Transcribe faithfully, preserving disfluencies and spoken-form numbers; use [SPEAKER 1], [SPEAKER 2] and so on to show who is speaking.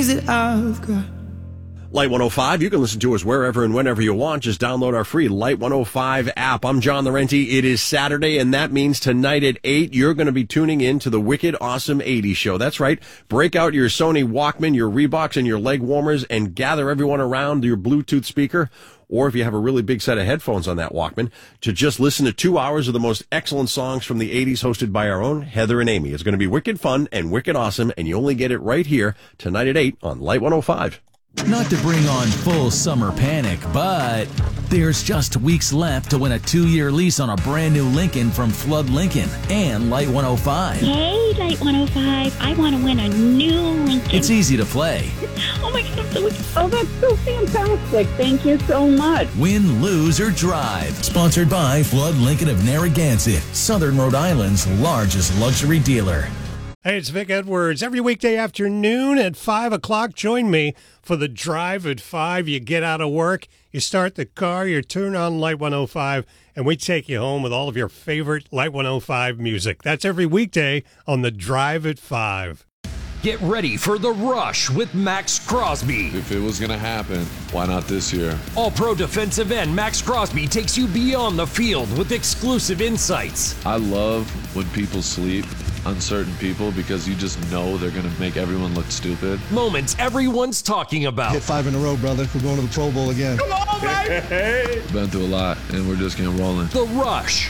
[SPEAKER 1] that I've got.
[SPEAKER 2] Light one oh five, you can listen to us wherever and whenever you want. Just download our free Light one oh five app. I'm John Laurenti. It is Saturday, and that means tonight at eight, you're going to be tuning in to the Wicked Awesome eighties Show. That's right. Break out your Sony Walkman, your Reeboks, and your leg warmers, and gather everyone around your Bluetooth speaker, or if you have a really big set of headphones on that Walkman, to just listen to two hours of the most excellent songs from the eighties hosted by our own Heather and Amy. It's going to be wicked fun and wicked awesome, and you only get it right here tonight at eight on Light one oh five.
[SPEAKER 3] Not to bring on full summer panic, but there's just weeks left to win a two-year lease on a brand new Lincoln from Flood Lincoln and Light one oh five.
[SPEAKER 4] Hey, Light one oh five. I want to win a new Lincoln.
[SPEAKER 3] It's easy to play.
[SPEAKER 4] Oh, my God, I'm so excited.
[SPEAKER 5] Oh, that's so fantastic. Thank you so much.
[SPEAKER 3] Win, lose, or drive. Sponsored by Flood Lincoln of Narragansett, Southern Rhode Island's largest luxury dealer.
[SPEAKER 6] Hey, it's Vic Edwards. Every weekday afternoon at five o'clock, join me for the Drive at five. You get out of work, you start the car, you turn on Light one oh five, and we take you home with all of your favorite Light one oh five music. That's every weekday on the Drive at five.
[SPEAKER 7] Get ready for The Rush with Max Crosby.
[SPEAKER 8] If it was going to happen, why not this year?
[SPEAKER 7] All-pro defensive end Max Crosby takes you beyond the field with exclusive insights.
[SPEAKER 8] I love when people sleep, uncertain people, because you just know they're going to make everyone look stupid.
[SPEAKER 7] Moments everyone's talking about.
[SPEAKER 9] Hit five in a row, brother. We're going to the Pro Bowl again.
[SPEAKER 6] Come on, baby!
[SPEAKER 8] Been through a lot, and we're just getting rolling.
[SPEAKER 7] The Rush.